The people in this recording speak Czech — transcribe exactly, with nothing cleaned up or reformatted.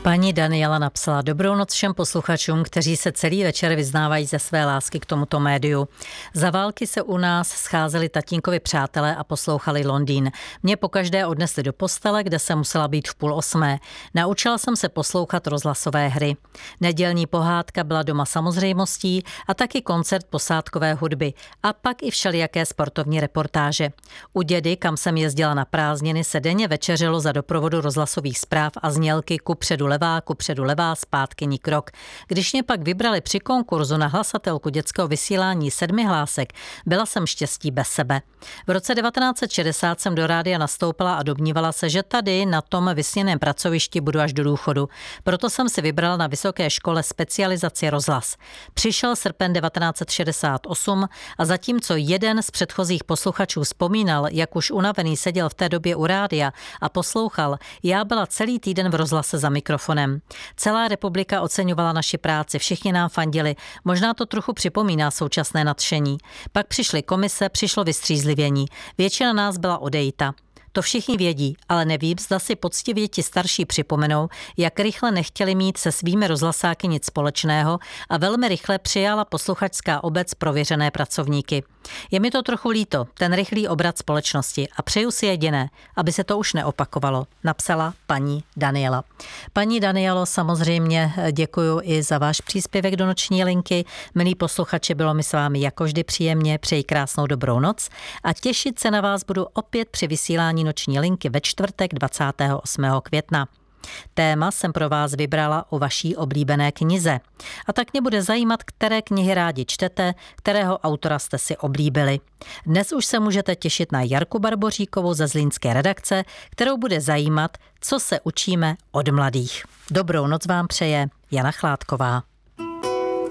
Paní Daniela napsala: dobrou noc všem posluchačům, kteří se celý večer vyznávají ze své lásky k tomuto médiu. Za války se u nás scházeli tatínkovi přátelé a poslouchali Londýn. Mě pokaždé odnesli do postele, kde jsem musela být v půl osmé. Naučila jsem se poslouchat rozhlasové hry. Nedělní pohádka byla doma samozřejmostí a taky koncert posádkové hudby. A pak i všelijaké sportovní reportáže. U dědy, kam jsem jezdila na prázdniny, se denně večeřilo za doprovodu rozhlasových zpráv a znělky kupředu levá, kupředu levá, zpátky ni krok. Když mě pak vybrali při konkurzu na hlasatelku dětského vysílání sedmi hlásek, byla jsem štěstí bez sebe. V roce devatenáct set šedesát jsem do rádia nastoupila a domnívala se, že tady na tom vysněném pracovišti budu až do důchodu. Proto jsem si vybrala na vysoké škole specializaci rozhlas. Přišel srpen devatenáct set šedesát osm a zatímco jeden z předchozích posluchačů vzpomínal, jak už unavený seděl v té době u rádia a poslouchal, já byla celý týden v rozhlase za mikrofonem. Celá republika oceňovala naši práci, všichni nám fandili, možná to trochu připomíná současné nadšení. Pak přišly komise, přišlo vystřízlivění. Většina nás byla odejita. To všichni vědí, ale nevím, zda si poctivě ti starší připomenou, jak rychle nechtěli mít se svými rozhlasáky nic společného a velmi rychle přijala posluchačská obec prověřené pracovníky. Je mi to trochu líto, ten rychlý obrat společnosti, a přeju si jediné, aby se to už neopakovalo, napsala paní Daniela. Paní Danielo, samozřejmě děkuji i za váš příspěvek do noční linky. Milí posluchači, bylo mi s vámi jako vždy příjemně, přeji krásnou dobrou noc a těšit se na vás budu opět při vysílání noční linky ve čtvrtek dvacátého osmého května. Téma jsem pro vás vybrala o vaší oblíbené knize. A tak mě bude zajímat, které knihy rádi čtete, kterého autora jste si oblíbili. Dnes už se můžete těšit na Jarku Barboříkovou ze zlínské redakce, kterou bude zajímat, co se učíme od mladých. Dobrou noc vám přeje Jana Chládková.